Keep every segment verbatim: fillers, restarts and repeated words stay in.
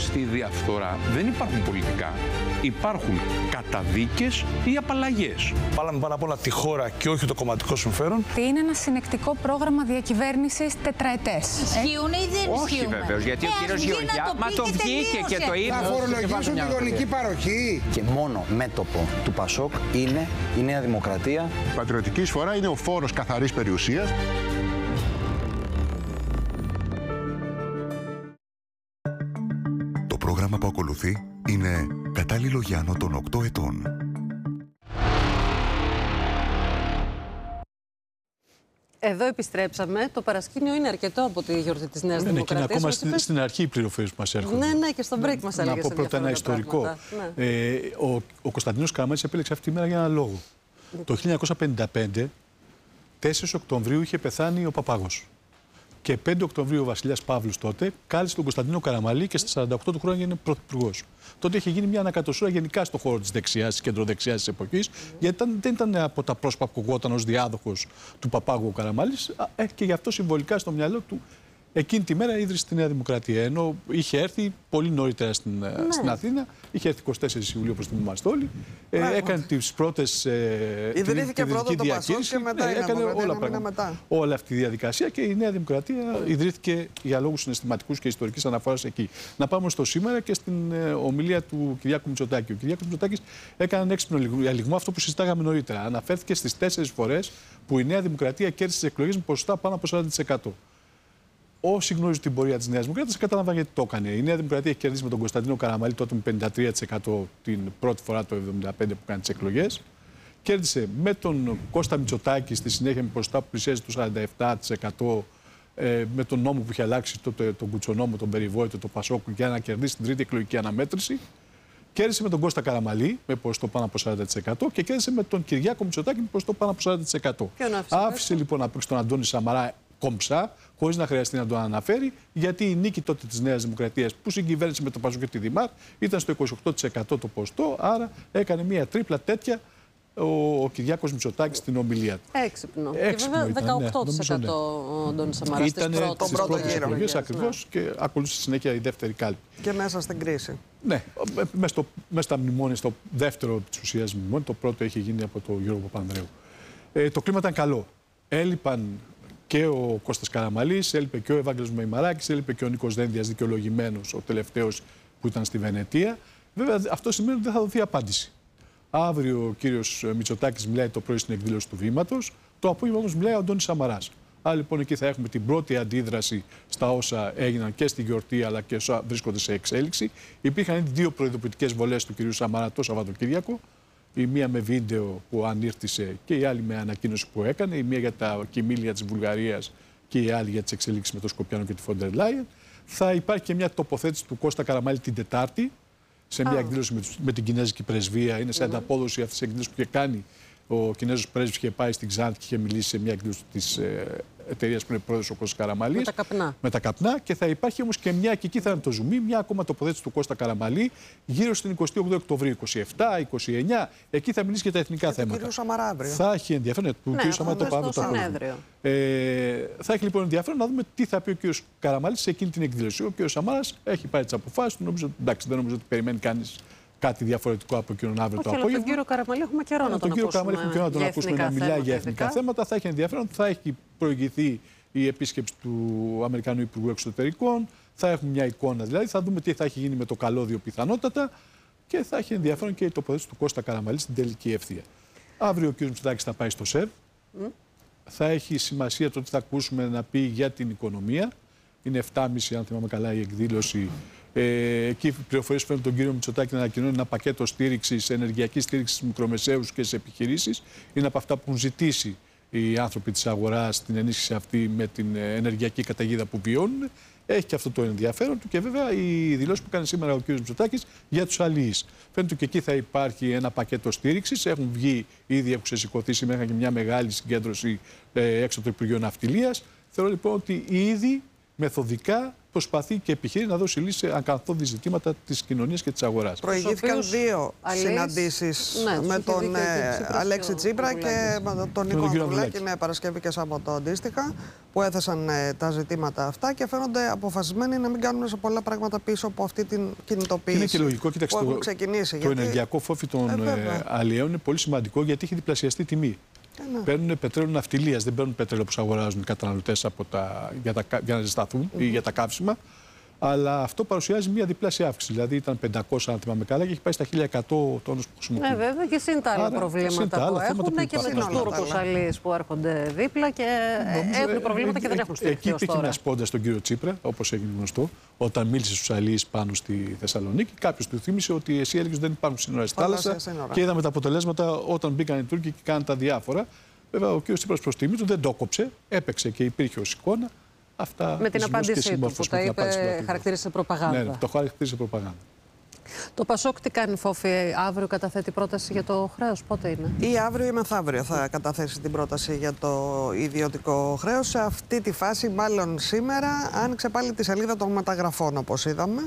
στη διαφθορά δεν υπάρχουν πολιτικά. Υπάρχουν καταδίκες ή απαλλαγές. Βάλαμε πάνω απ' όλα τη χώρα και όχι το κομματικό συμφέρον. Είναι ένα συνεκτικό πρόγραμμα διακυβέρνησης τετραετές. Ισχύουν ή δεν ισχύουν? Όχι βεβαίως, γιατί ο κύριος Γεωργιά, μα το βγήκε και το είπε. Θα φορολογήσουν τη γονική παροχή. Και μόνο μέτωπο του Πασόκ είναι η Νέα Δημοκρατία. Η πατριωτική εισφορά είναι ο φόρος καθαρής περιουσίας. Το πρόγραμμα που ακολουθεί είναι κατάλληλο για άνω των οκτώ ετών. Εδώ επιστρέψαμε. Το παρασκήνιο είναι αρκετό από τη γιορτή της Νέας ναι, Δημοκρατίας. Ναι, και είναι ακόμα είπες... στην αρχή οι πληροφορίες που μας έρχονται. Ναι, ναι, και στο break μας έλεγες. Να πω πρώτα ένα ιστορικό. Ναι. Ε, ο, ο Κωνσταντίνος Καραμαλής επέλεξε αυτή τη μέρα για έναν λόγο. Ναι. Το χίλια εννιακόσια πενήντα πέντε, τέσσερις Οκτωβρίου, είχε πεθάνει ο Παπάγος. Και πέντε Οκτωβρίου ο βασιλιάς Παύλος τότε κάλεσε τον Κωνσταντίνο Καραμαλή και στα σαράντα οκτώ του χρόνια έγινε πρωθυπουργός. Τότε είχε γίνει μια ανακατοσούρα γενικά στον χώρο της δεξιάς, της κεντροδεξιάς της εποχής, γιατί ήταν, δεν ήταν από τα πρόσωπα που ακουγόταν ως διάδοχος του Παπάγου ο Καραμαλής, ε, και γι' αυτό συμβολικά στο μυαλό του εκείνη τη μέρα ίδρυσε τη Νέα Δημοκρατία. Ενώ είχε έρθει πολύ νωρίτερα στην, ναι. στην Αθήνα, είχε έρθει είκοσι τέσσερις Ιουλίου, όπως θυμόμαστε όλοι. Ε, έκανε τις πρώτες. Ε, ιδρύθηκε πρώτα το Πασόκ και μετά ναι, έκανε όλα πράγματα. Μετά. Όλη αυτή τη διαδικασία και η Νέα Δημοκρατία ιδρύθηκε για λόγους συναισθηματικούς και ιστορικής αναφοράς εκεί. Να πάμε στο σήμερα και στην ε, ομιλία του Κυριάκου Μητσοτάκη. Ο Κυριάκος Μητσοτάκης έκανε ένα έξυπνο διαλυγμό, αυτό που συζητάγαμε νωρίτερα. Αναφέρθηκε στις τέσσερις φορές που η Νέα Δημοκρατία κέρδισε τις εκλογές με ποσοστά πάνω από σαράντα τοις εκατό. Όσοι γνωρίζουν την πορεία της Νέας Δημοκρατίας, καταλαβαίνουν γιατί το έκανε. Η Νέα Δημοκρατία έχει κερδίσει με τον Κωνσταντίνο Καραμαλή τότε με πενήντα τρία τοις εκατό την πρώτη φορά το εβδομήντα πέντε που κάνει τις εκλογές. Κέρδισε με τον Κώστα Μητσοτάκη στη συνέχεια με ποσοστά που πλησιάζει το σαράντα επτά τοις εκατό ε, με τον νόμο που είχε αλλάξει τότε, τον κουτσονόμο, τον περιβόητο, το Πασόκ, για να κερδίσει την τρίτη εκλογική αναμέτρηση. Κέρδισε με τον Κώστα Καραμαλή με ποσοστό πάνω από σαράντα τοις εκατό και κέρδισε με τον Κυριάκο Μητσοτάκη με ποσοστό πάνω από σαράντα τοις εκατό. Άφησε λοιπόν να παίξει τον Αντώνη Σαμαρά κομψά, χωρίς να χρειαστεί να το αναφέρει, γιατί η νίκη τότε της Νέας Δημοκρατίας που συγκυβέρνησε με το Πασόκ και τη Δημάρ ήταν στο είκοσι οκτώ τοις εκατό το ποσοστό, άρα έκανε μια τρίπλα τέτοια ο, ο Κυριάκος Μητσοτάκης στην ομιλία του. Έξυπνο. Έξυπνο και βέβαια δεκαοκτώ τοις εκατό ναι, ο Αντώνης Σαμαράς ήταν στις πρώτες εκλογές ακριβώς ναι. Και ακολούθησε συνέχεια η δεύτερη κάλπη. Και μέσα στην κρίση. Ναι, μέσα, στο, μέσα στα μνημόνια, στο δεύτερο της ουσίας μνημόνιο, το πρώτο είχε γίνει από τον Γιώργο Παπανδρέου. Ε, το κλίμα ήταν καλό. Έλειπαν και ο Κώστας Καραμαλής, έλειπε και ο Ευάγγελος Μεϊμαράκης, έλειπε και ο Νίκος Δένδιας, δικαιολογημένος, ο τελευταίος που ήταν στη Βενετία. Βέβαια, αυτό σημαίνει ότι δεν θα δοθεί απάντηση. Αύριο ο κύριος Μητσοτάκης μιλάει το πρωί στην εκδήλωση του Βήματος, το απόγευμα όμως μιλάει ο Αντώνης Σαμαράς. Άρα λοιπόν εκεί θα έχουμε την πρώτη αντίδραση στα όσα έγιναν και στη γιορτή αλλά και όσα βρίσκονται σε εξέλιξη. Υπήρχαν ήδη δύο προειδοποιητικές βολές του κυρίου Σαμαρά το Σαββατοκύριακο. Η μία με βίντεο που ανήρτησε και η άλλη με ανακοίνωση που έκανε. Η μία για τα κοιμήλια της Βουλγαρίας και η άλλη για τις εξελίξεις με τον Σκοπιάνο και τη Φόντερ Λάιεν. Θα υπάρχει και μια τοποθέτηση του Κώστα Καραμαλή την Τετάρτη σε μια oh. εκδήλωση με, με την Κινέζικη Πρεσβεία. Είναι σε mm -hmm. ανταπόδοση αυτή τη εκδήλωση που είχε κάνει ο Κινέζος πρέσβης, είχε πάει στην Ξάνθη και είχε μιλήσει σε μια εκδήλωση της ε, εταιρείας που είναι πρόεδρος ο Κώστας Καραμαλής. Με τα καπνά. Με τα καπνά. Και θα υπάρχει όμως και μια, και εκεί θα είναι το ζουμί, μια ακόμα τοποθέτηση του Κώστα Καραμαλή γύρω στην εικοστή όγδοη Οκτωβρίου, είκοσι επτά, είκοσι εννιά. Εκεί θα μιλήσει για τα εθνικά και θέματα. Του κ. Σαμαρά αύριο. Θα έχει ενδιαφέρον. Του ναι, κ. Σαμαρά το πάμε το συνέδριο. Ε, θα έχει λοιπόν ενδιαφέρον να δούμε τι θα πει ο κ. Καραμαλής σε εκείνη την εκδήλωση. Ο κ. Σαμαράς έχει πάρει τις αποφάσεις του. Νομίζω, εντάξει, δεν νομίζω ότι περιμένει κανείς κάτι διαφορετικό από εκείνον αύριο το απόγευμα. Τον κύριο Καραμαλή έχουμε καιρό να τον ακούσουμε. Τον κύριο Καραμαλή έχουμε καιρό να τον ακούσουμε να μιλάει για εθνικά θέματα. Θα έχει ενδιαφέρον. Θα έχει προηγηθεί η επίσκεψη του Αμερικανού Υπουργού Εξωτερικών. Θα έχουμε μια εικόνα δηλαδή. Θα δούμε τι θα έχει γίνει με το καλώδιο πιθανότατα. Και θα έχει ενδιαφέρον και η τοποθέτηση του Κώστα Καραμαλή στην τελική ευθεία. Αύριο ο κ. Μητσοτάκης θα πάει στο ΣΕΒ. Mm. Θα έχει σημασία το τι θα ακούσουμε να πει για την οικονομία. Είναι επτά και μισή, αν θυμάμαι καλά, η εκδήλωση. Ε, εκεί οι πληροφορίες φέρνουν τον κύριο Μητσοτάκη να ανακοινώνει ένα πακέτο στήριξης, ενεργειακής στήριξης στις μικρομεσαίους και στις επιχειρήσεις. Είναι από αυτά που έχουν ζητήσει οι άνθρωποι της αγοράς την ενίσχυση αυτή με την ενεργειακή καταιγίδα που βιώνουν. Έχει και αυτό το ενδιαφέρον του και βέβαια η δηλώση που κάνει σήμερα ο κ. Μητσοτάκης για τους αλλοίς. Φαίνεται ότι και εκεί θα υπάρχει ένα πακέτο στήριξης. Έχουν βγει ήδη, έχουν ξεσηκωθεί σήμερα και μια μεγάλη συγκέντρωση ε, έξω από το Υπουργείο Ναυτιλίας. Θεωρώ λοιπόν ότι ήδη μεθοδικά προσπαθεί και επιχειρεί να δώσει λύση σε ακαθόδη ζητήματα της κοινωνίας και της αγοράς. Προηγήθηκαν δύο συναντήσεις ναι, με τον ε, Αλέξη Τσίπρα και με τον Νίκο Ανδρουλάκη, ναι, Παρασκευή και Σάββατο αντίστοιχα, που έθεσαν ε, τα ζητήματα αυτά και φαίνονται αποφασισμένοι να μην κάνουν σε πολλά πράγματα πίσω από αυτή την κινητοποίηση. Είναι και λογικό, κοίταξε, το, ξεκινήσει, το γιατί... ενεργειακό φόφι των ε, ε, αλλιέων είναι πολύ σημαντικό γιατί έχει διπλασιαστεί τιμή. Ε, ναι. Παίρνουν πετρέλαιο ναυτιλίας, δεν παίρνουν πετρέλαιο που αγοράζουν οι καταναλωτές για, για να ζεσταθούν mm-hmm. ή για τα καύσιμα. Αλλά αυτό παρουσιάζει μια διπλάσια αύξηση. Δηλαδή ήταν πεντακόσια, αν θυμάμαι καλά, και έχει πάει στα χίλια εκατό τόνους που χρησιμοποιούν. Ναι, βέβαια, και συν τα άλλα Άρα, προβλήματα που έχουν και με τους Τούρκους αλίες που έρχονται δίπλα και Νομίζω, έχουν προβλήματα ε, και δεν έχουν στηριχθεί. Εκεί πήγε μια σπόντα στον κύριο Τσίπρα, όπως έγινε γνωστό, όταν μίλησε στους αλίες πάνω στη Θεσσαλονίκη. Κάποιος του θύμισε ότι εσύ έλεγες ότι δεν υπάρχουν σύνορα στη θάλασσα και είδαμε τα αποτελέσματα όταν μπήκαν οι Τούρκοι και κάναν τα διάφορα. Βέβαια, ο κύριος Τσίπρας προς τιμή του δεν το κόψε, έπαιξε και υπήρχε ως εικόνα. Αυτά με την απάντησή του που τα είπε, χαρακτήρισε προπαγάνδα. Ναι, το χαρακτήρισε προπαγάνδα. Το Πασόκ τι κάνει, Φόφη, αύριο καταθέτει πρόταση για το χρέος, πότε είναι? Ή αύριο ή μεθαύριο θα καταθέσει την πρόταση για το ιδιωτικό χρέος. Σε αυτή τη φάση, μάλλον σήμερα, άνοιξε πάλι τη σελίδα των μεταγραφών, όπως είδαμε.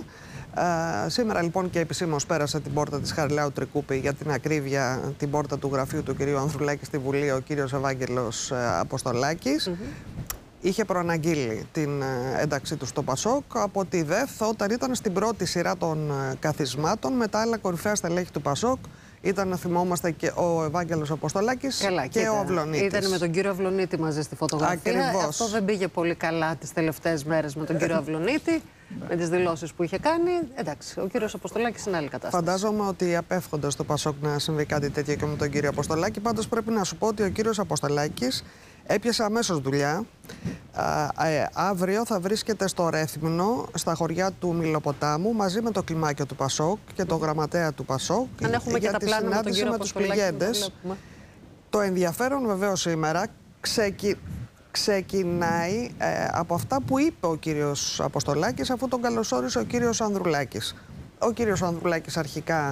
Uh, σήμερα λοιπόν και επισήμως πέρασε την πόρτα της Χαριλάου Τρικούπη, για την ακρίβεια την πόρτα του γραφείου του κυρίου Ανδρουλάκη στη Βουλή, ο κύριος Ευάγγελος uh, Αποστολάκης. Mm-hmm. Είχε προαναγγείλει την ένταξή του στο Πασόκ από τη ΔΕΘ όταν ήταν στην πρώτη σειρά των καθισμάτων με τα άλλα κορυφαία στελέχη του Πασόκ. Ήταν, να θυμόμαστε, και ο Ευάγγελος Αποστολάκης καλά, και κοίτα, ο Αυλωνίτης. Ήταν με τον κύριο Αυλωνίτη μαζί στη φωτογραφία. Ακριβώς. Αυτό δεν πήγε πολύ καλά τις τελευταίες μέρες με τον κύριο Αυλωνίτη, με τις δηλώσεις που είχε κάνει. Εντάξει, ο κύριος Αποστολάκης είναι άλλη κατάσταση. Φαντάζομαι ότι απέφχονται στο Πασόκ να συμβεί κάτι τέτοιο και με τον κύριο Αποστολάκη. Πάντως πρέπει να σου πω ότι ο κύριος Αποστολάκης έπιασε αμέσως δουλειά. Α, ε, αύριο θα βρίσκεται στο Ρέθυμνο, στα χωριά του Μιλοποτάμου, μαζί με το κλιμάκιο του Πασόκ και το γραμματέα του Πασόκ. Αν έχουμε για και τη τα πλάνα συνάντηση με, με τους πληγέντες. Το ενδιαφέρον βεβαίως σήμερα ξεκι... ξεκινάει ε, από αυτά που είπε ο κύριος Αποστολάκης, αφού τον καλωσόρισε ο κύριος Ανδρουλάκης. Ο κύριος Ανδρουλάκης αρχικά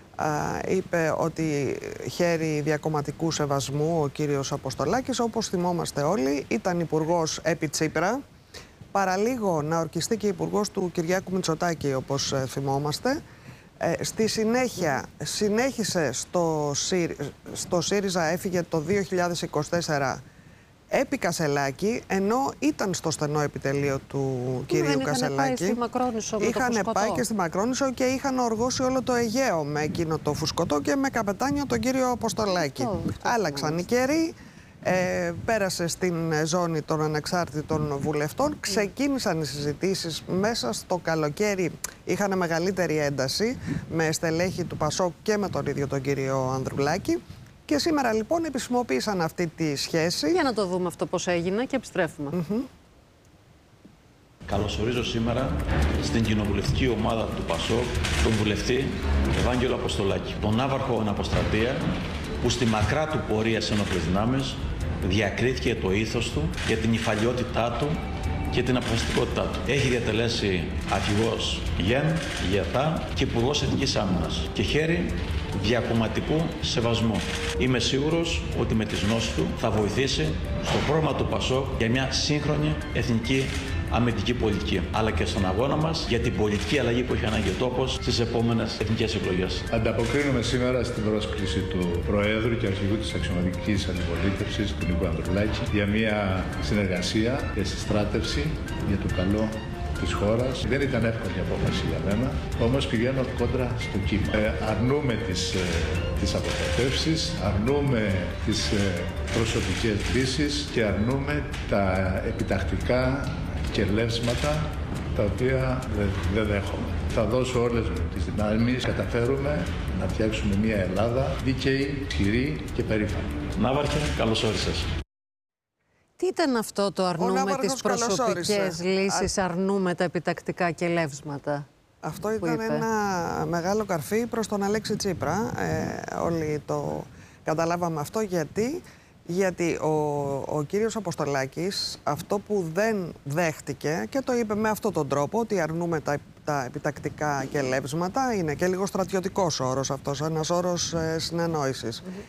είπε ότι χαίρει διακομματικού σεβασμού ο κύριος Αποστολάκης. Όπως θυμόμαστε όλοι, ήταν υπουργός επί Τσίπρα. Παραλίγο να ορκιστεί και υπουργός του Κυριάκου Μητσοτάκη, όπως θυμόμαστε. Ε, στη συνέχεια συνέχισε στο, στο ΣΥΡΙΖΑ, έφυγε το δύο χιλιάδες είκοσι τέσσερα επί Κασελάκη, ενώ ήταν στο στενό επιτελείο του κυρίου δεν Κασελάκη. Είχαν πάει, στη είχαν πάει και στη Μακρόνισσο και είχαν οργώσει όλο το Αιγαίο με εκείνο το φουσκωτό και με καπετάνιο τον κύριο Αποστολάκη. Αυτό, αυτό άλλαξαν οι καιροί, ε, πέρασε στην ζώνη των ανεξάρτητων βουλευτών, ξεκίνησαν οι συζητήσεις μέσα στο καλοκαίρι, είχαν μεγαλύτερη ένταση με στελέχη του Πασόκ και με τον ίδιο τον κύριο Ανδρουλάκη. Και σήμερα λοιπόν επισημοποίησαν αυτή τη σχέση. Για να το δούμε αυτό πώς έγινε και επιστρέφουμε. Mm-hmm. Καλωσορίζω σήμερα στην κοινοβουλευτική ομάδα του ΠΑΣΟΚ τον βουλευτή Ευάγγελο Αποστολάκη, τον άβαρχο αναποστρατεία που στη μακρά του πορεία σε ενόπλες δυνάμεις διακρίθηκε το ήθος του για την υφαλιότητά του και την αποφασιστικότητά του. Έχει διατελέσει αρχηγός ΓΕΝ, ΓΕΤΑ και υπουργός Εθνικής Άμυνας και χαίρει διακομματικού σεβασμού. Είμαι σίγουρος ότι με τις γνώσεις του θα βοηθήσει στο πρόγραμμα του ΠΑΣΟΚ για μια σύγχρονη εθνική αμυντική πολιτική, αλλά και στον αγώνα μας για την πολιτική αλλαγή που έχει ανάγκη ο τόπος στις επόμενες εθνικές εκλογές. Ανταποκρίνουμε σήμερα στην πρόσκληση του Προέδρου και Αρχηγού της Αξιωματικής Αντιπολίτευσης, του Νίκου Ανδρουλάκη, για μια συνεργασία και συστράτευση για το καλό της χώρας. Δεν ήταν εύκολη απόφαση για μένα, όμως πηγαίνω κόντρα στο κύμα. Ε, αρνούμε τις, ε, τις αποκατεύσεις, αρνούμε τις ε, προσωπικές λύσεις και αρνούμε τα επιτακτικά και λεύσματα τα οποία δεν δέχομαι. Θα δώσω όλες μου τις δυνάμεις, καταφέρουμε να φτιάξουμε μια Ελλάδα δίκαιη, ισχυρή και περήφανη. Ναύαρχε, καλώς όρισες. Τι ήταν αυτό το αρνούμε τις προσωπικές λύσεις, Α... αρνούμε τα επιτακτικά και λεύσματα? Αυτό ήταν είπε. ένα μεγάλο καρφί προς τον Αλέξη Τσίπρα. Ε, όλοι το καταλάβαμε αυτό. Γιατί, γιατί ο, ο κύριος Αποστολάκης αυτό που δεν δέχτηκε και το είπε με αυτόν τον τρόπο, ότι αρνούμε τα, τα επιτακτικά και λεύσματα, είναι και λίγο στρατιωτικός όρος αυτός, ένας όρος ε, συνεννόησης. Mm-hmm.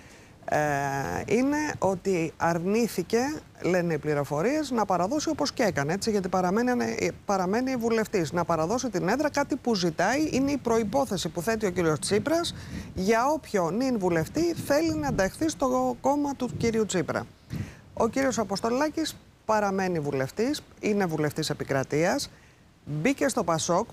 ε, είναι ότι αρνήθηκε, λένε οι πληροφορίες, να παραδώσει όπως και έκανε, έτσι, γιατί παραμένει, παραμένει βουλευτής. Να παραδώσει την έδρα, κάτι που ζητάει, είναι η προϋπόθεση που θέτει ο κύριος Τσίπρας για όποιον νυν βουλευτή θέλει να ενταχθεί στο κόμμα του κύριου Τσίπρα. Ο κύριος Αποστολάκης παραμένει βουλευτής, είναι βουλευτής επικρατείας, μπήκε στο Πασόκ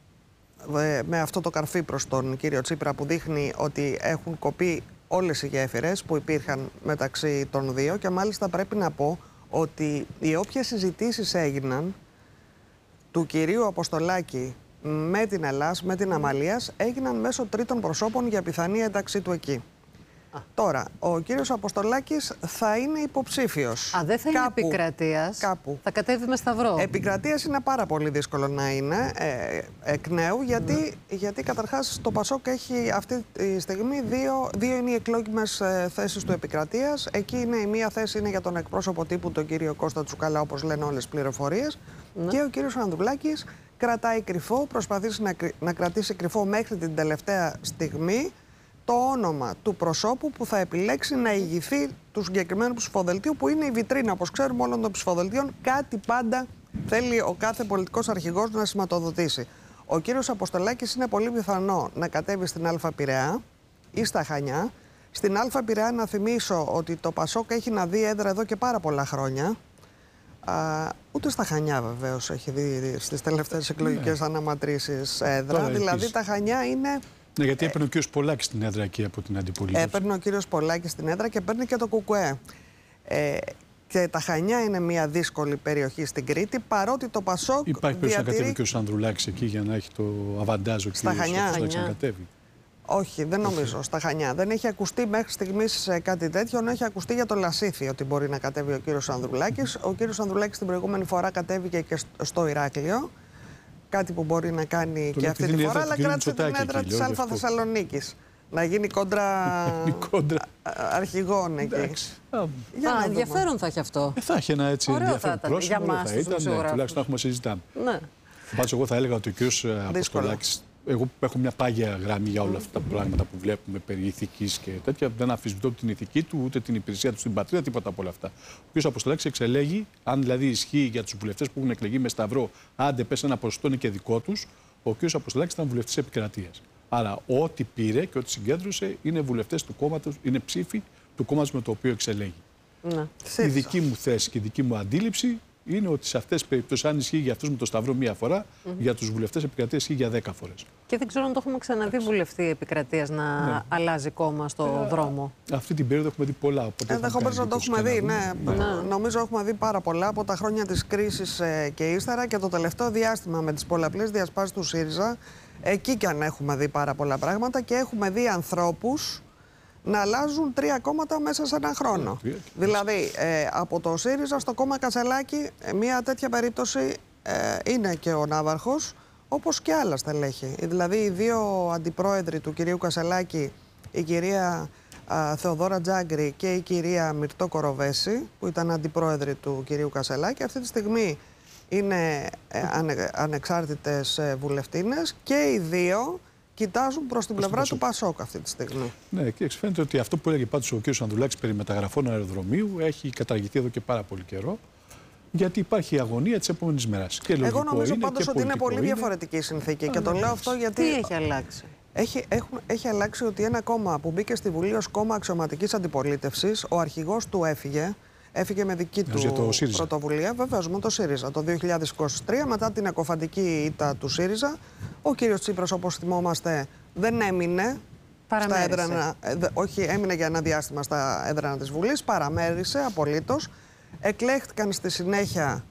με αυτό το καρφί προς τον κύριο Τσίπρα που δείχνει ότι έχουν κοπεί όλες οι γέφυρες που υπήρχαν μεταξύ των δύο και μάλιστα πρέπει να πω ότι οι όποιες συζητήσεις έγιναν του κυρίου Αποστολάκη με την Ελλάς, με την Αμαλίας, έγιναν μέσω τρίτων προσώπων για πιθανή ένταξή του εκεί. Α. Τώρα, ο κύριος Αποστολάκης θα είναι υποψήφιος. Α, δεν θα είναι επικρατείας. Κάπου. Θα κατέβει με σταυρό. Επικρατείας είναι πάρα πολύ δύσκολο να είναι ε, εκ νέου, γιατί, ναι. γιατί καταρχάς το Πασόκ έχει αυτή τη στιγμή δύο, δύο είναι οι εκλόγιμες ε, θέσεις του επικρατείας. Εκεί είναι η μία θέση είναι για τον εκπρόσωπο τύπου, τον κύριο Κώστα Τσουκαλά, όπως λένε όλες τις πληροφορίες. Ναι. Και ο κύριος Ανδρουλάκης κρατάει κρυφό, προσπαθήσει να, να κρατήσει κρυφό μέχρι την τελευταία στιγμή το όνομα του προσώπου που θα επιλέξει να ηγηθεί του συγκεκριμένου ψηφοδελτίου, που είναι η βιτρίνα, όπως ξέρουμε, όλων των ψηφοδελτίων. Κάτι πάντα θέλει ο κάθε πολιτικός αρχηγός να σηματοδοτήσει. Ο κύριος Αποστολάκης είναι πολύ πιθανό να κατέβει στην Α Πειραιά ή στα Χανιά. Στην Α Πειραιά, να θυμίσω ότι το Πασόκ έχει να δει έδρα εδώ και πάρα πολλά χρόνια. Α, ούτε στα Χανιά βεβαίως έχει δει στις τελευταίες εκλογικές ναι. αναματρήσεις έδρα. Τώρα, δηλαδή επίσης. Τα Χανιά είναι... Ναι, γιατί έπαιρνε ο κύριος Πολάκης στην έδρα εκεί από την αντιπολίτευση. Έπαιρνε ο κύριος Πολάκης στην έδρα και παίρνει και το Κουκουέ. Ε, και τα Χανιά είναι μια δύσκολη περιοχή στην Κρήτη, παρότι το Πασόκ. Υπάρχει περίπτωση διατηρεί... να κατέβει και ο Ανδρουλάκης εκεί για να έχει το αβαντάζ ο κύριος Ανδρουλάκης να κατέβει. Όχι, δεν νομίζω. Στα Χανιά. Δεν έχει ακουστεί μέχρι στιγμής κάτι τέτοιο. Δεν έχει ακουστεί για το Λασίθι ότι μπορεί να κατέβει ο κύριος Ανδρουλάκης. Ο κύριος Ανδρουλάκης την προηγούμενη φορά κατέβηκε και στο Ηράκλειο. Κάτι που μπορεί να κάνει το και αυτή τη φορά, αλλά κράτησε την έδρα της Α Θεσσαλονίκης. Να γίνει κόντρα αρχηγών εκεί. Για Α, ενδιαφέρον θα έχει αυτό. Ε, θα έχει ένα έτσι ωραίο ενδιαφέρον θα πρόσωπο. Για μας, θα ήταν, ναι, τουλάχιστον να έχουμε συζητάμε. Ναι. Πάντως εγώ θα έλεγα ότι ο κ. Αποστολάκης, εγώ έχω μια πάγια γραμμή για όλα αυτά τα πράγματα που βλέπουμε περί ηθικής και τέτοια. Δεν αμφισβητώ την ηθική του, ούτε την υπηρεσία του στην πατρίδα, τίποτα από όλα αυτά. Ο κ. Αποστολάκης εξελέγει, αν δηλαδή ισχύει για τους βουλευτές που έχουν εκλεγεί με σταυρό, άντε πες ένα ποσοστό είναι και δικό τους, ο κ. Αποστολάκης ήταν βουλευτής επικρατείας. Άρα, ό,τι πήρε και ό,τι συγκέντρωσε είναι βουλευτές του κόμματος, είναι ψήφοι του κόμματος με το οποίο εξελέγει. Ναι. Η δική μου θέση και η δική μου αντίληψη είναι ότι σε αυτές τις περιπτώσεις, αν ισχύει για αυτούς με το σταυρό μία φορά, mm-hmm. για τους βουλευτές επικρατείας ισχύει για δέκα φορές. Και δεν ξέρω αν το έχουμε ξαναδεί βουλευτή επικρατείας να ναι. αλλάζει κόμμα στο ε, δρόμο. Αυτή την περίοδο έχουμε δει πολλά. Ενδεχομένως να το έχουμε δει, ναι. ναι. Νομίζω έχουμε δει πάρα πολλά από τα χρόνια της κρίσης ε, και ύστερα και το τελευταίο διάστημα με τις πολλαπλές διασπάσεις του ΣΥΡΙΖΑ. Εκεί κι αν έχουμε δει πάρα πολλά πράγματα και έχουμε δει ανθρώπους να αλλάζουν τρία κόμματα μέσα σε έναν χρόνο. Yeah, δηλαδή, ε, από το ΣΥΡΙΖΑ στο κόμμα Κασελάκη, ε, μια τέτοια περίπτωση ε, είναι και ο Ναύαρχος, όπως και άλλα στελέχη. Δηλαδή, οι δύο αντιπρόεδροι του κυρίου Κασελάκη, η κυρία α, Θεοδόρα Τζάγκρη και η κυρία Μυρτώ Κοροβέση, που ήταν αντιπρόεδροι του κυρίου Κασελάκη, αυτή τη στιγμή είναι ε, ανε, ανεξάρτητες ε, βουλευτίνες και οι δύο κοιτάζουν προς την πλευρά του Πασόκ αυτή τη στιγμή. Ναι, και φαίνεται ότι αυτό που έλεγε πάντως ο κ. Ανδρουλάκης περί μεταγραφών αεροδρομίου έχει καταργηθεί εδώ και πάρα πολύ καιρό. Γιατί υπάρχει η αγωνία της επόμενης μέρας. Εγώ νομίζω πάντως ότι είναι πολύ είναι. διαφορετική η συνθήκη. Α, και το λέω αυτό γιατί. Τι έχει αλλάξει. Έχει, έχουν, έχει αλλάξει ότι ένα κόμμα που μπήκε στη Βουλή ως κόμμα αξιωματικής αντιπολίτευσης, ο αρχηγός του έφυγε. Έφυγε με δική του πρωτοβουλία, βεβαίως με το ΣΥΡΙΖΑ. Το δύο χιλιάδες είκοσι τρία, μετά την εκοφαντική ήττα του ΣΥΡΙΖΑ, ο κύριος Τσίπρας, όπως θυμόμαστε, δεν έμεινε στα έδρανα, όχι, έμεινε για ένα διάστημα στα έδρανα της Βουλής, παραμέρισε απολύτως. Εκλέχτηκαν στη συνέχεια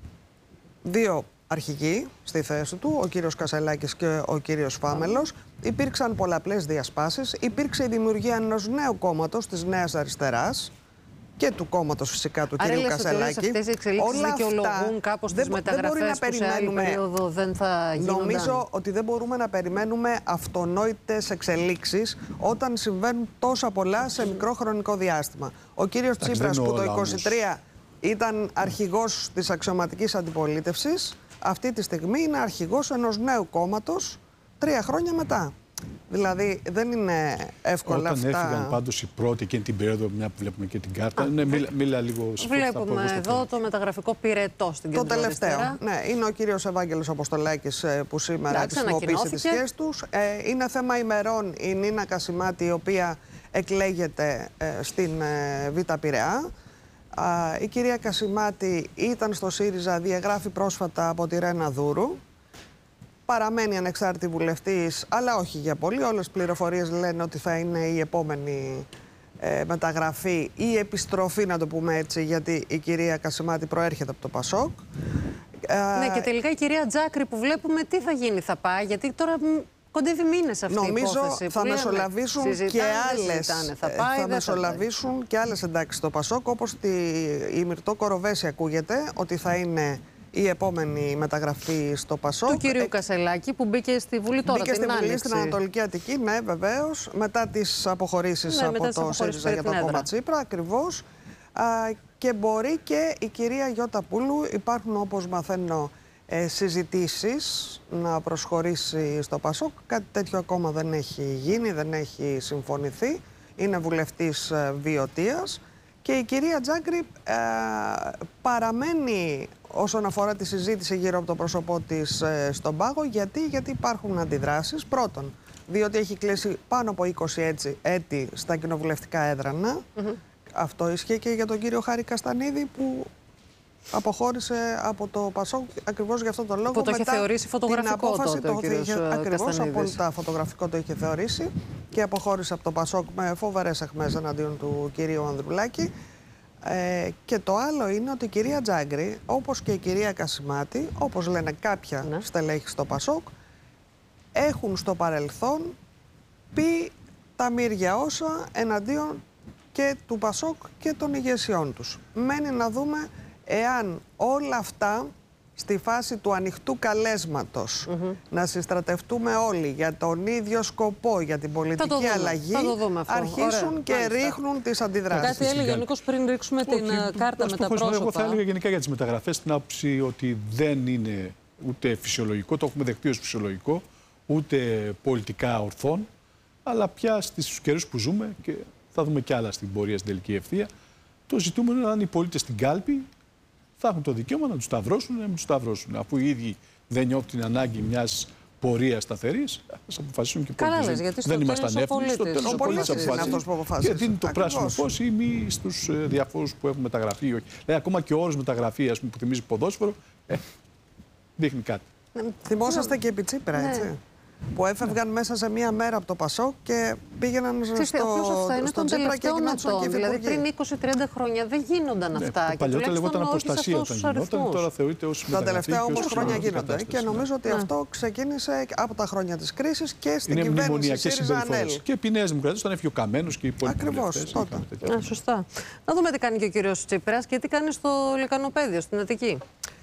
δύο αρχηγοί στη θέση του, ο κύριος Κασελάκης και ο κύριος Φάμελος. Υπήρξαν πολλαπλές διασπάσεις, υπήρξε η δημιουργία ενός νέου κόμματος, της Νέας Αριστεράς, και του κόμματος φυσικά του Άρα κυρίου Κασελάκη. Άρα αυτές οι εξελίξεις δικαιολογούν κάπως τις μεταγραφές που σε άλλη περίοδο δεν θα γίνονταν. Νομίζω ότι δεν μπορούμε να περιμένουμε αυτονόητες εξελίξεις όταν συμβαίνουν τόσα πολλά σε μικρό χρονικό διάστημα. Ο κύριος Τσίπρας που το είκοσι τρία ήταν αρχηγός της αξιωματικής αντιπολίτευσης, αυτή τη στιγμή είναι αρχηγός ενός νέου κόμματος τρία χρόνια μετά. Δηλαδή δεν είναι εύκολα Όταν αυτά. Όταν έφυγαν πάντως οι πρώτοι εκείνη την περίοδο, μια που βλέπουμε και την κάρτα, Α, ναι, μίλα, μίλα λίγο Βλέπουμε εδώ το, το μεταγραφικό πυρετό στην Το τελευταίο. Ναι, είναι ο κύριος Ευάγγελος Αποστολάκης που σήμερα χρησιμοποίησε τις σχέσεις τους. Ε, είναι θέμα ημερών η Νίνα Κασιμάτη, η οποία εκλέγεται ε, στην ε, Β' Πειραιά. Η κυρία Κασιμάτη ήταν στο ΣΥΡΙΖΑ, διαγράφει πρόσφατα από τη Ρένα Δούρου. Παραμένει ανεξάρτητη βουλευτής, αλλά όχι για πολύ. Όλες οι πληροφορίες λένε ότι θα είναι η επόμενη ε, μεταγραφή ή επιστροφή, να το πούμε έτσι, γιατί η κυρία Κασιμάτη προέρχεται από το ΠΑΣΟΚ. Ναι, και τελικά η κυρία Τζάκρη που βλέπουμε τι θα γίνει, θα πάει, γιατί τώρα κοντεύει μήνες αυτή Νομίζω η υπόθεση. θα μεσολαβήσουν και άλλες, θα πάει, θα μεσολαβήσουν θα και άλλες εντάξεις στο ΠΑΣΟΚ, όπως τη, η Μυρτώ Κοροβέση ακούγεται ότι θα είναι η επόμενη μεταγραφή στο ΠΑΣΟΚ. Του κυρίου Κασελάκη που μπήκε στη Βουλή τώρα. Μπήκε την στη Βουλή Άνοιξη. στην Ανατολική Αττική, ναι, βεβαίως. Μετά τις αποχωρήσεις ναι, από μετά το ΣΥΡΙΖΑ για το κόμμα Τσίπρα, ακριβώς. Α, και μπορεί και η κυρία Γιώτα Πούλου, υπάρχουν όπως μαθαίνω ε, συζητήσεις να προσχωρήσει στο ΠΑΣΟΚ. Κάτι τέτοιο ακόμα δεν έχει γίνει, δεν έχει συμφωνηθεί. Είναι βουλευτής ε, Βιωτίας. Και η κυρία Τζάκρη ε, παραμένει όσον αφορά τη συζήτηση γύρω από το πρόσωπό της ε, στον πάγο. Γιατί? Γιατί υπάρχουν αντιδράσεις. Πρώτον, διότι έχει κλείσει πάνω από είκοσι έτσι, έτη στα κοινοβουλευτικά έδρανα. Mm-hmm. Αυτό ισχύει και για τον κύριο Χάρη Καστανίδη, που αποχώρησε από το ΠΑΣΟΚ ακριβώς για αυτόν τον λόγο. Που το είχε θεωρήσει φωτογραφικό την απόφαση, τότε ο κύριος Καστανίδης. Ακριβώς, απόλυτα φωτογραφικό το είχε θεωρήσει και αποχώρησε από το ΠΑΣΟΚ με φοβερές αιχμές εναντίον του κυρίου Ανδρουλάκη. Ε, και το άλλο είναι ότι η κυρία Τζάγκρη, όπως και η κυρία Κασιμάτη, όπως λένε κάποια ναι. στελέχη στο ΠΑΣΟΚ, έχουν στο παρελθόν πει τα μύρια όσα εναντίον και του ΠΑΣΟΚ και των ηγεσιών τους. Μένει να δούμε εάν όλα αυτά στη φάση του ανοιχτού καλέσματος mm-hmm. να συστρατευτούμε όλοι για τον ίδιο σκοπό, για την πολιτική αλλαγή, αρχίσουν Ωραία. και Μάλιστα. ρίχνουν τις αντιδράσεις. Κάτι έλεγε ο Νίκος πριν ρίξουμε την Όχι, κάρτα με τα πρόσωπα. Εγώ θα έλεγα γενικά για τις μεταγραφές την άποψη ότι δεν είναι ούτε φυσιολογικό, το έχουμε δεχτεί ως φυσιολογικό, ούτε πολιτικά ορθόν, αλλά πια στους καιρούς που ζούμε, και θα δούμε κι άλλα στην πορεία, στην τελική ευθεία, το ζητούμενο είναι αν οι πολίτες στην κάλπη θα έχουν το δικαίωμα να τους σταυρώσουν ή να μην τους σταυρώσουν. Αφού οι ίδιοι δεν νιώθουν την ανάγκη μιας πορείας σταθερής, ας αποφασίσουν και οι πολίτες. Καλά, γιατί δεν ήμασταν εύκολοι. Στο τέλος ο πολίτης είναι αυτός που αποφασίζει. Και δίνει το Ακριβώς. πράσινο φως ή μη στους διαφόρους που έχουν μεταγραφεί ή όχι. Δηλαδή, ακόμα και ο όρος μεταγραφή, ας πούμε, που θυμίζει ποδόσφαιρο, ε, δείχνει κάτι. Θυμόσαστε και επί Τσίπρα, ναι. έτσι. Που έφευγαν ναι. μέσα σε μία μέρα από το ΠΑΣΟΚ και πήγαιναν Ξέρετε, στο, αυτά είναι στον Τσίπρα και γινόντουσαν και Δηλαδή πριν είκοσι τριάντα χρόνια δεν γίνονταν ναι, αυτά. Παλιότερα λεγόταν αποστασία όταν γινόταν, τώρα θεωρείται ως τα τελευταία όμως χρόνια γίνονται. Και νομίζω ότι ναι. αυτό ξεκίνησε από τα χρόνια της κρίσης και στην είναι κυβέρνηση ΣΥΡΙΖΑ-ΑΝΕΛ. Και επί Νέας Δημοκρατίας, όταν έφυγε ο Καμένος και οι υπόλοιποι βουλευτές. Ακριβώς, σωστά. Να δούμε τι κάνει και ο κύριος Τσίπρας και τι κάνει στο Λυκανοπαίδιο, στην Αττική.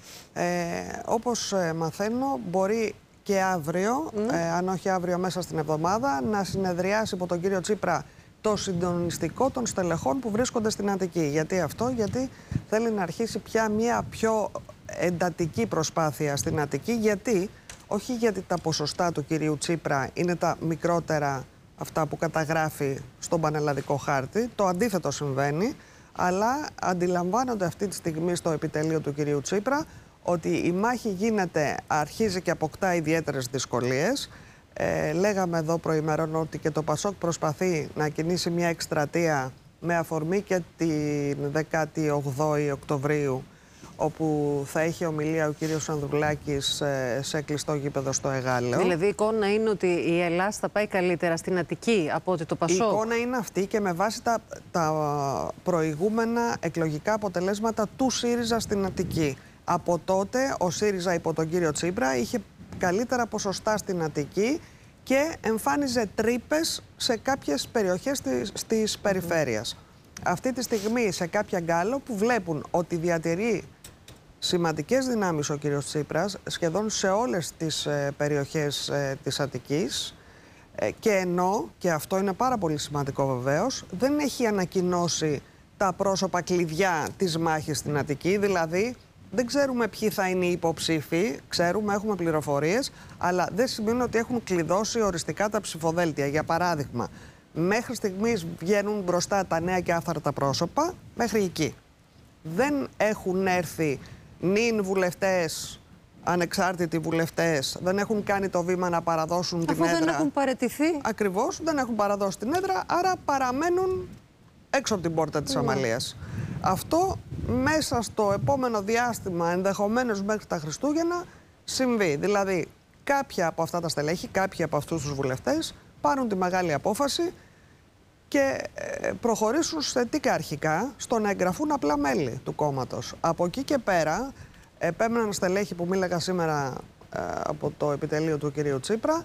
Όπως μαθαίνω, μπορεί και αύριο, mm. ε, αν όχι αύριο μέσα στην εβδομάδα, να συνεδριάσει από τον κύριο Τσίπρα το συντονιστικό των στελεχών που βρίσκονται στην Αττική. Γιατί αυτό? Γιατί θέλει να αρχίσει πια μια πιο εντατική προσπάθεια στην Αττική. Γιατί? Όχι γιατί τα ποσοστά του κυρίου Τσίπρα είναι τα μικρότερα αυτά που καταγράφει στον πανελλαδικό χάρτη. Το αντίθετο συμβαίνει, αλλά αντιλαμβάνονται αυτή τη στιγμή στο επιτελείο του κυρίου Τσίπρα ότι η μάχη γίνεται, αρχίζει και αποκτά ιδιαίτερες δυσκολίες. Ε, λέγαμε εδώ προημερών ότι και το ΠΑΣΟΚ προσπαθεί να κινήσει μια εκστρατεία με αφορμή και την δεκάτη όγδοη Οκτωβρίου, όπου θα έχει ομιλία ο κύριος Ανδρουλάκης σε κλειστό γήπεδο στο Εγάλεο. Δηλαδή η εικόνα είναι ότι η Ελλάδα θα πάει καλύτερα στην Αττική από ότι το ΠΑΣΟΚ. Η εικόνα είναι αυτή και με βάση τα, τα προηγούμενα εκλογικά αποτελέσματα του ΣΥΡΙΖΑ στην Αττική. Από τότε ο ΣΥΡΙΖΑ υπό τον κύριο Τσίπρα είχε καλύτερα ποσοστά στην Αττική και εμφάνιζε τρύπες σε κάποιες περιοχές της, της mm-hmm. περιφέρειας. Αυτή τη στιγμή σε κάποια γκάλο που βλέπουν ότι διατηρεί σημαντικές δυνάμεις ο κύριος Τσίπρας σχεδόν σε όλες τις ε, περιοχές ε, της Αττικής ε, και ενώ, και αυτό είναι πάρα πολύ σημαντικό βεβαίως, δεν έχει ανακοινώσει τα πρόσωπα κλειδιά της μάχης στην Αττική, δηλαδή δεν ξέρουμε ποιοι θα είναι οι υποψήφοι, ξέρουμε, έχουμε πληροφορίες, αλλά δεν σημαίνει ότι έχουν κλειδώσει οριστικά τα ψηφοδέλτια. Για παράδειγμα, μέχρι στιγμής βγαίνουν μπροστά τα νέα και άφθαρτα πρόσωπα, μέχρι εκεί. Δεν έχουν έρθει νυν βουλευτές, ανεξάρτητοι βουλευτές, δεν έχουν κάνει το βήμα να παραδώσουν Αφού την έδρα. δεν έχουν παραιτηθεί. Ακριβώς, δεν έχουν παραδώσει την έδρα, άρα παραμένουν έξω από την πόρτα της mm. Αμαλίας. Αυτό μέσα στο επόμενο διάστημα, ενδεχομένως μέχρι τα Χριστούγεννα, συμβεί. Δηλαδή, κάποια από αυτά τα στελέχη, κάποιοι από αυτούς τους βουλευτές, πάρουν τη μεγάλη απόφαση και προχωρήσουν θετικά αρχικά στο να εγγραφούν απλά μέλη του κόμματος. Από εκεί και πέρα, επέμεναν στελέχη που μίλαγα σήμερα ε, από το επιτελείο του κυρίου Τσίπρα,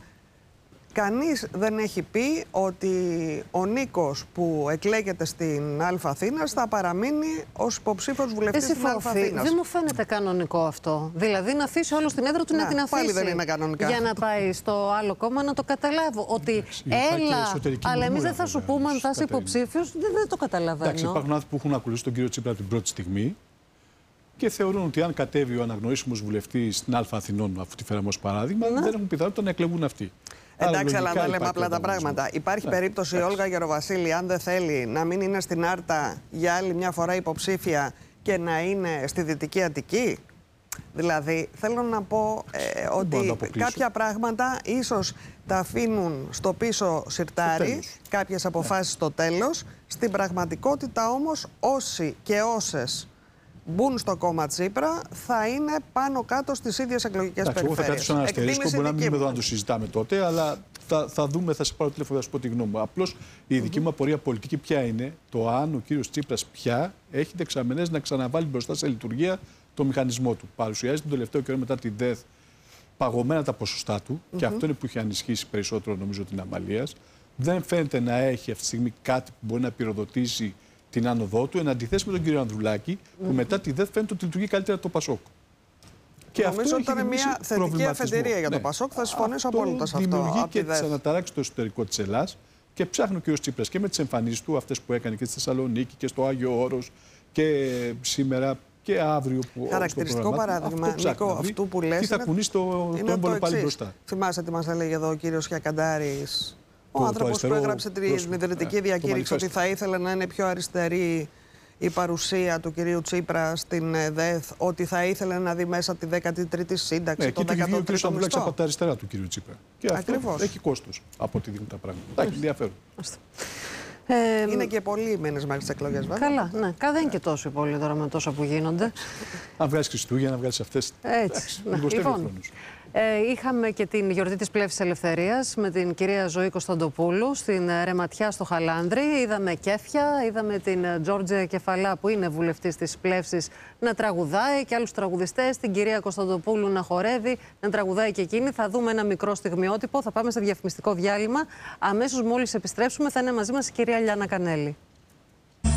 κανείς δεν έχει πει ότι ο Νίκος που εκλέγεται στην Αλφα Αθήνας θα παραμείνει ως υποψήφιος βουλευτής στην Αλφα Αθήνας. Δεν μου φαίνεται κανονικό αυτό. Δηλαδή να αφήσει όλο την έδρα του να, να την αφήσει. Πάλι δεν είναι κανονικά. Για να πάει στο άλλο κόμμα να το καταλάβω. Ότι Εντάξει, έλα, αλλά εμείς δεν θα σου πούμε αν θα είσαι υποψήφιος. Δεν, δεν το καταλαβαίνω. Εντάξει, υπάρχουν άνθρωποι που έχουν ακολουθήσει τον κύριο Τσίπρα από την πρώτη στιγμή και θεωρούν ότι αν κατέβει ο αναγνωρίσιμος βουλευτής στην Αλφα Αθηνών, αφού τη φέραμε ως παράδειγμα, ναι. δεν έχουν πιθανότητα να εκλεγούν αυτοί. Εντάξει, αλλά να λέμε απλά τα πράγματα. Υπάρχει ναι, περίπτωση η Όλγα Γεροβασίλη, αν δεν θέλει, να μην είναι στην Άρτα για άλλη μια φορά υποψήφια και να είναι στη Δυτική Αττική. Δηλαδή, θέλω να πω ε, ότι κάποια πράγματα ίσως τα αφήνουν στο πίσω σιρτάρι, κάποιες αποφάσεις ναι. στο τέλος. Στην πραγματικότητα όμως, όσοι και όσες μπουν στο κόμμα Τσίπρα θα είναι πάνω κάτω στις ίδιες εκλογικές περιφέρειες. Εγώ θα κρατήσω ένα αστερίσκο, μπορεί να μην είμαι εδώ να το συζητάμε τότε, αλλά θα, θα δούμε, θα σε πάρω τηλέφωνο, θα σου πω τη γνώμη μου. Απλώς η δική μου απορία πολιτική ποια είναι, το αν ο κύριος Τσίπρας πια έχει δεξαμενές να ξαναβάλει μπροστά σε λειτουργία το μηχανισμό του. Παρουσιάζει τον τελευταίο καιρό μετά τη ΔΕΘ παγωμένα τα ποσοστά του, mm-hmm. και αυτό είναι που έχει ανισχύσει περισσότερο νομίζω την Αμαλίας. Δεν φαίνεται να έχει αυτή τη στιγμή κάτι που μπορεί να πυροδοτήσει την άνοδό του, εν αντιθέσει με τον κύριο Ανδρουλάκη, που mm. μετά τη ΔΕΘ φαίνεται ότι λειτουργεί καλύτερα το ΠΑΣΟΚ. Και νομίζω ότι ήταν μια θετική αφετηρία για το ναι. ΠΑΣΟΚ, θα συμφωνήσω απόλυτα σε αυτό. Δημιουργεί και τις αναταράξεις στο εσωτερικό της Ελλάδας και ψάχνει ο κύριος Τσίπρας και με τις εμφανίσεις του, αυτές που έκανε και στη Θεσσαλονίκη και στο Άγιο Όρος και σήμερα και αύριο που. Χαρακτηριστικό παράδειγμα, αυτό Νίκο, αυτού που λες. Τι θα κουνήσει το, το έμπολο πάλι μπροστά. Θυμάσαι τι μας έλεγε εδώ ο κύριος Χιακαντάρης. Ο άνθρωπος που έγραψε την ιδρυτική διακήρυξη ότι θα ήθελε να είναι πιο αριστερή η παρουσία του κυρίου Τσίπρα στην ΔΕΘ, ότι θα ήθελε να δει μέσα τη δέκατη τρίτη σύνταξη, ναι, τον δέκατο τρίτο μισθό. Και βγει ο από τα αριστερά του κυρίου Τσίπρα. Και ακριβώς. Αυτό έχει κόστος από ό,τι δείχνουν τα πράγματα. Έχει ενδιαφέρον. Ε, είναι και πολλοί μήνες μέχρι τις εκλογές, βέβαια. Καλά, ναι. Δεν είναι και τόσο πολύ τώρα με τόσα που γίνονται. Αν βγάλεις Χριστούγεννα, να βγάλεις αυτές. Έτσι. Λοιπόν, ε, είχαμε και την γιορτή της Πλεύσης Ελευθερίας με την κυρία Ζωή Κωνσταντοπούλου στην Ρεματιά στο Χαλάνδρη. Είδαμε κέφια, είδαμε την Τζόρτζια Κεφαλά που είναι βουλευτής της Πλεύσης να τραγουδάει και άλλους τραγουδιστές. Την κυρία Κωνσταντοπούλου να χορεύει, να τραγουδάει και εκείνη. Θα δούμε ένα μικρό στιγμιότυπο. Θα πάμε σε διαφημιστικό διάλειμμα. Αμέσως μόλις επιστρέψουμε θα είναι μαζί μας η κυρία Λιάννα Κανέλη.